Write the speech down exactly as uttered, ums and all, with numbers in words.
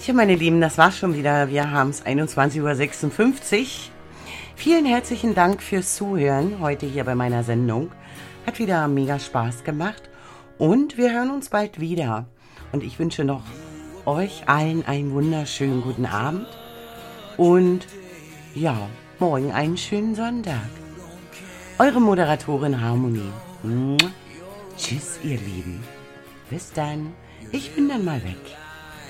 Tja, meine Lieben, das war's schon wieder. Wir haben es einundzwanzig Uhr sechsundfünfzig. Vielen herzlichen Dank fürs Zuhören heute hier bei meiner Sendung. Hat wieder mega Spaß gemacht und wir hören uns bald wieder. Und ich wünsche noch euch allen einen wunderschönen guten Abend und ja, morgen einen schönen Sonntag. Eure Moderatorin Harmonie. Tschüss, ihr Lieben. Bis dann. Ich bin dann mal weg.